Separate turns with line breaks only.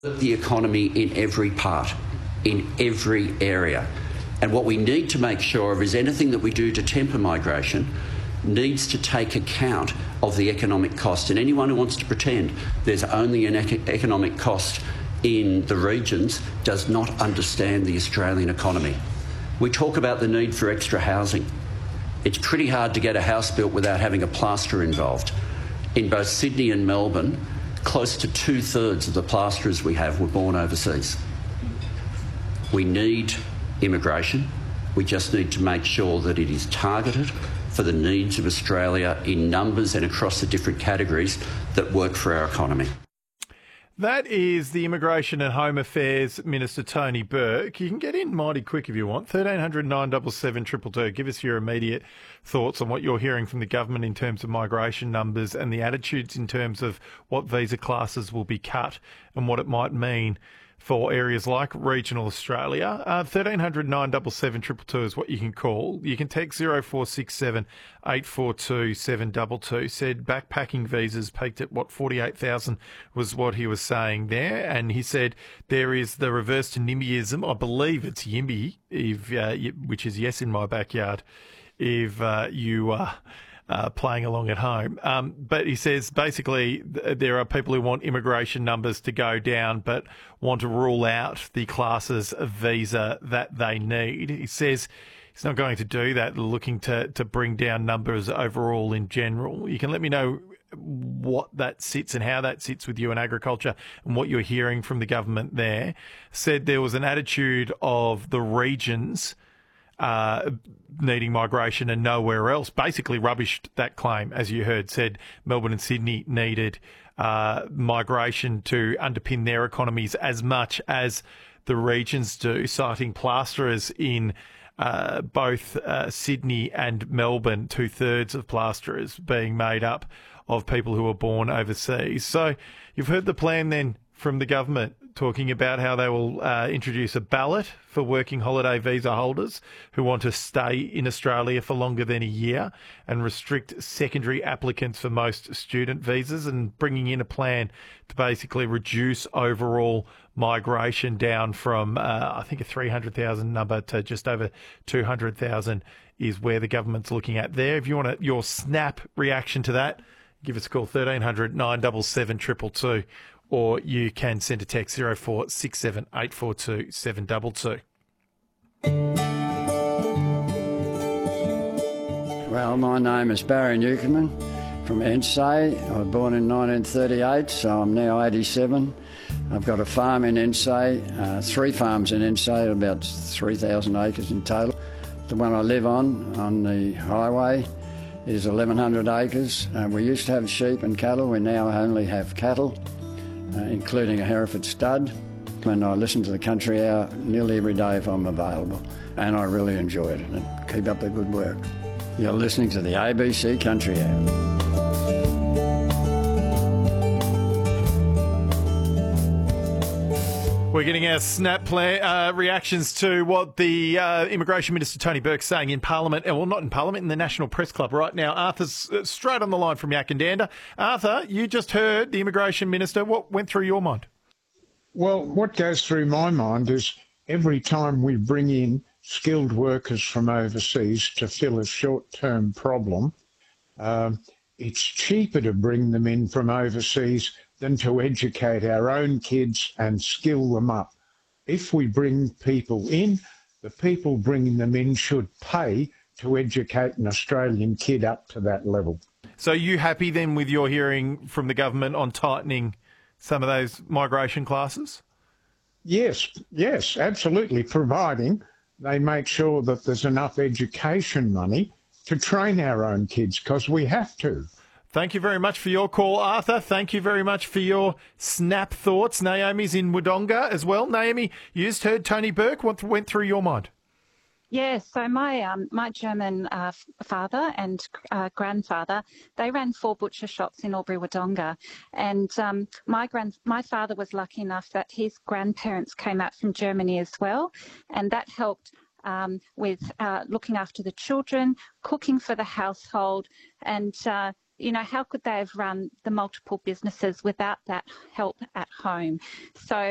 The economy in every part, in every area. And what we need to make sure of is anything that we do to temper migration needs to take account of the economic cost. And anyone who wants to pretend there's only an economic cost in the regions does not understand the Australian economy. We talk about the need for extra housing. It's pretty hard to get a house built without having a plasterer involved. In both Sydney and Melbourne, close to 2/3 of the plasterers we have were born overseas. We need immigration. We just need to make sure that it is targeted for the needs of Australia in numbers and across the different categories that work for our economy.
That is the Immigration and Home Affairs Minister Tony Burke. You can get in mighty quick if you want. 1300 977 222. Give us your immediate thoughts on what you're hearing from the government in terms of migration numbers and the attitudes in terms of what visa classes will be cut and what it might mean for areas like regional Australia. 1300 977 222 is what you can call. You can text 0467 842 722. Said backpacking visas peaked at 48,000 was what he was saying there. And he said there is the reverse to NIMBYism. I believe it's YIMBY, which is yes in my backyard, if you playing along at home. But he says basically there are people who want immigration numbers to go down but want to rule out the classes of visa that they need. He says he's not going to do that, looking to bring down numbers overall in general. You can let me know what that sits and how that sits with you in agriculture and what you're hearing from the government there. Said there was an attitude of the regions needing migration and nowhere else. Basically rubbished that claim, as you heard. Said Melbourne and Sydney needed migration to underpin their economies as much as the regions do, citing plasterers in both Sydney and Melbourne, 2/3 of plasterers being made up of people who are born overseas. So you've heard the plan then from the government, talking about how they will introduce a ballot for working holiday visa holders who want to stay in Australia for longer than a year and restrict secondary applicants for most student visas, and bringing in a plan to basically reduce overall migration down from, I think, a 300,000 number to just over 200,000 is where the government's looking at there. If you want your snap reaction to that, give us a call, 1300 977 222. Or you can send a text 0467 842 722.
Well, my name is Barry Newcomen from Ensay. I was born in 1938, so I'm now 87. I've got a farm in Ensay, 3 farms in Ensay, about 3,000 acres in total. The one I live on the highway, is 1,100 acres. We used to have sheep and cattle. We now only have cattle, including a Hereford stud. And I listen to the Country Hour nearly every day if I'm available. And I really enjoy it. And keep up the good work. You're listening to the ABC Country Hour.
We're getting our snap reactions to what the Immigration Minister Tony Burke's saying in Parliament, well, not in Parliament, in the National Press Club right now. Arthur's straight on the line from Yackandandah. Arthur, you just heard the Immigration Minister. What went through your mind?
Well, what goes through my mind is every time we bring in skilled workers from overseas to fill a short-term problem, it's cheaper to bring them in from overseas than to educate our own kids and skill them up. If we bring people in, the people bringing them in should pay to educate an Australian kid up to that level.
So are you happy then with your hearing from the government on tightening some of those migration classes?
Yes, absolutely, providing they make sure that there's enough education money to train our own kids, because we have to.
Thank you very much for your call, Arthur. Thank you very much for your snap thoughts. Naomi's in Wodonga as well. Naomi, you just heard Tony Burke. What went through your mind?
Yes, so my German father and grandfather, they ran 4 butcher shops in Albury Wodonga, and my father was lucky enough that his grandparents came out from Germany as well, and that helped with looking after the children, cooking for the household, and how could they have run the multiple businesses without that help at home? So